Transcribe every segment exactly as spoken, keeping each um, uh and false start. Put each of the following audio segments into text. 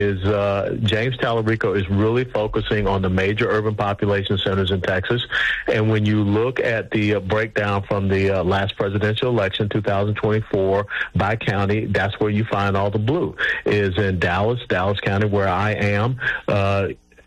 is uh, James Tallarico is really focusing on the major urban population centers in Texas. And when you look at the uh, breakdown from the uh, last presidential election, two thousand twenty-four, by county, that's where you find all the blue, is in Dallas, Dallas County, where I am, uh,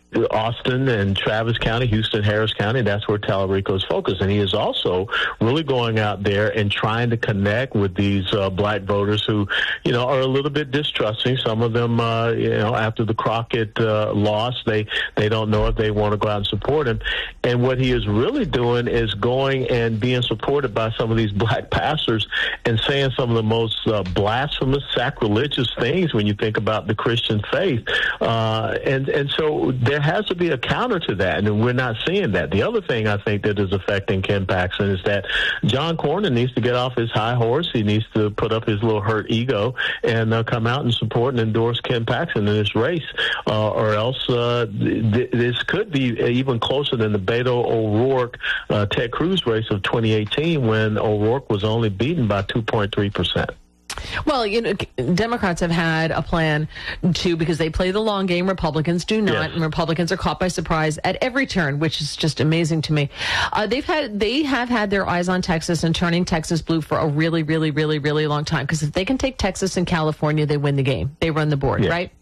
Austin and Travis County, Houston, Harris County, that's where Tallarico is focused. And he is also really going out there and trying to connect with these uh, black voters who, you know, are a little bit distrusting. Some of them, uh, you know, after the Crockett uh, loss, they, they don't know if they want to go out and support him. And what he is really doing is going and being supported by some of these black pastors and saying some of the most uh, blasphemous, sacrilegious things when you think about the Christian faith. Uh, and, and so there has to be a counter to that, and we're not seeing that. The other thing I think that is affecting Ken Paxton is that John Cornyn needs to get off his high horse. He needs to put up his little hurt ego and uh, come out and support and endorse Ken Paxton in this race, uh, or else uh, th- this could be even closer than the Beto O'Rourke uh, Ted Cruz race of twenty eighteen, when O'Rourke was only beaten by two point three percent. Well, you know, Democrats have had a plan to, because they play the long game. Republicans do not, yes. And Republicans are caught by surprise at every turn, which is just amazing to me. Uh, they've had, they have had their eyes on Texas and turning Texas blue for a really, really, really, really long time. Because if they can take Texas and California, they win the game. They run the board, yes. Right?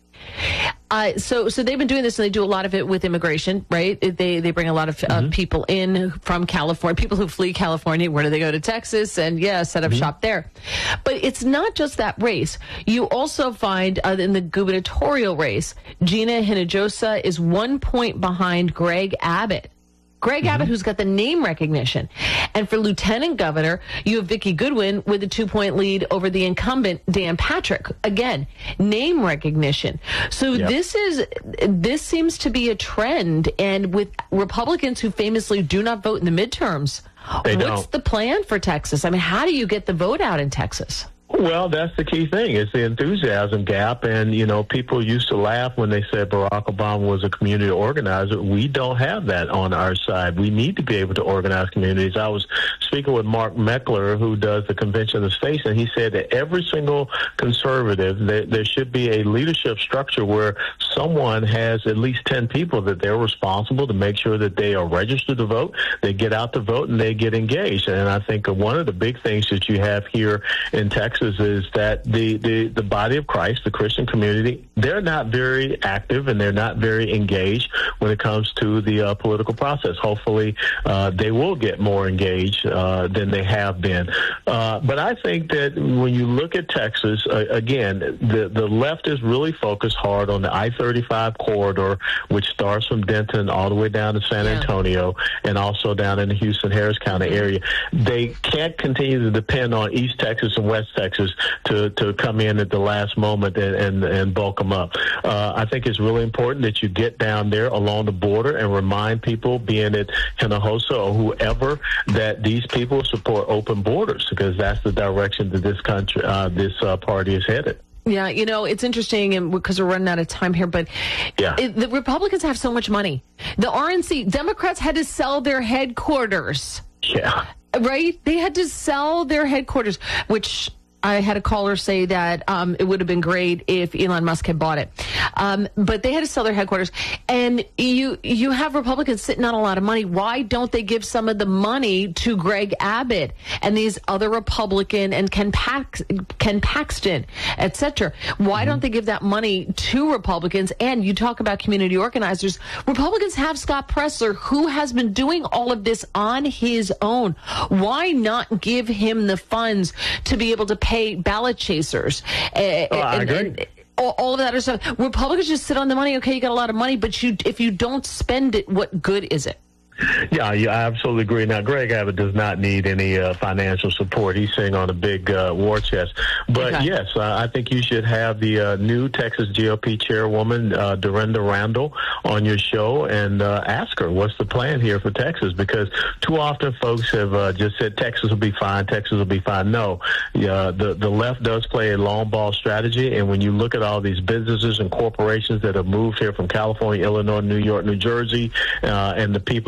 Uh, so, so they've been doing this, and they do a lot of it with immigration, right? They they bring a lot of uh, mm-hmm. people in from California, people who flee California. Where do they go? To Texas, and yeah, set up mm-hmm. shop there. But it's not just that race. You also find uh, in the gubernatorial race, Gina Hinojosa is one point behind Greg Abbott. Greg Abbott, mm-hmm. who's got the name recognition. And for lieutenant governor, you have Vicki Goodwin with a two-point lead over the incumbent, Dan Patrick. Again, name recognition. So yep. this is this seems to be a trend. And with Republicans who famously do not vote in the midterms, they what's don't. the plan for Texas? I mean, how do you get the vote out in Texas? Well, that's the key thing. It's the enthusiasm gap. And, you know, people used to laugh when they said Barack Obama was a community organizer. We don't have that on our side. We need to be able to organize communities. I was speaking with Mark Meckler, who does the Convention of States, and he said that every single conservative, there, there should be a leadership structure where someone has at least ten people that they're responsible to make sure that they are registered to vote, they get out to vote, and they get engaged. And I think one of the big things that you have here in Texas is that the, the, the body of Christ, the Christian community, they're not very active and they're not very engaged when it comes to the uh, political process. Hopefully, uh, they will get more engaged uh, than they have been. Uh, but I think that when you look at Texas, uh, again, the, the left is really focused hard on the I thirty-five corridor, which starts from Denton all the way down to San yeah. Antonio and also down in the Houston, Harris County area. They can't continue to depend on East Texas and West Texas to, to come in at the last moment and, and, and bulk them up. Uh, I think it's really important that you get down there along the border and remind people, being it Hinojosa or whoever, that these people support open borders, because that's the direction that this country, uh, this uh, party is headed. Yeah, you know, it's interesting, and because we're running out of time here, but yeah. it, the Republicans have so much money. The R N C, Democrats had to sell their headquarters. Yeah. Right? They had to sell their headquarters, which I had a caller say that um, it would have been great if Elon Musk had bought it. Um, but they had to sell their headquarters. And you you have Republicans sitting on a lot of money. Why don't they give some of the money to Greg Abbott and these other Republican and Ken, Pax, Ken Paxton, et cetera? Why mm-hmm. don't they give that money to Republicans? And you talk about community organizers. Republicans have Scott Presler, who has been doing all of this on his own. Why not give him the funds to be able to pay Pay ballot chasers, uh, oh, I and, agree. And all, all of that other stuff. Republicans just sit on the money. Okay, you got a lot of money, but you if you don't spend it, what good is it? Yeah, yeah, I absolutely agree. Now, Greg Abbott does not need any uh, financial support. He's sitting on a big uh, war chest. But, okay. yes, uh, I think you should have the uh, new Texas G O P chairwoman, uh, Dorinda Randall, on your show and uh, ask her what's the plan here for Texas, because too often folks have uh, just said Texas will be fine, Texas will be fine. No, uh, the, the left does play a long ball strategy, and when you look at all these businesses and corporations that have moved here from California, Illinois, New York, New Jersey, uh, and the people that they have brought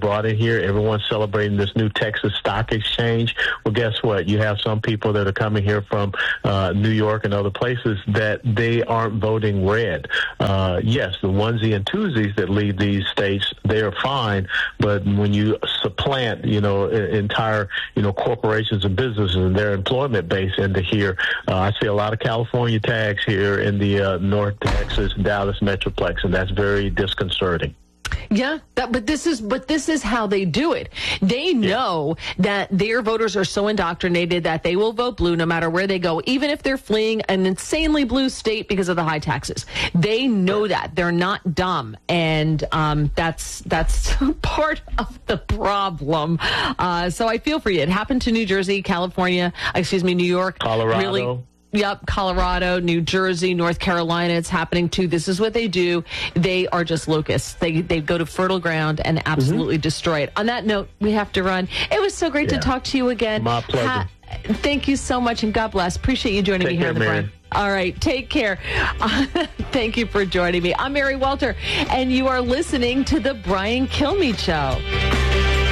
brought in here. Everyone's celebrating this new Texas Stock Exchange. Well, guess what? You have some people that are coming here from uh, New York and other places that they aren't voting red. Uh, yes, the onesie and twosies that leave these states, they're fine. But when you supplant, you know, entire, you know, corporations and businesses and their employment base into here, uh, I see a lot of California tags here in the uh, North Texas, Dallas Metroplex, and that's very disconcerting. Yeah, that, but this is but this is how they do it. They know yeah. that their voters are so indoctrinated that they will vote blue no matter where they go, even if they're fleeing an insanely blue state because of the high taxes. They know that. They're not dumb, and um, that's that's part of the problem. Uh, so I feel for you. It happened to New Jersey, California, excuse me, New York, Colorado. Really, Yep, Colorado, New Jersey, North Carolina, it's happening too. This is what they do. They are just locusts. They they go to fertile ground and absolutely mm-hmm. destroy it. On that note, we have to run. It was so great yeah. to talk to you again. My pleasure. Ha- thank you so much, and God bless. Appreciate you joining Take me here care, on the Brian. All right, take care. Uh, thank you for joining me. I'm Mary Welter, and you are listening to The Brian Kilmeade Show.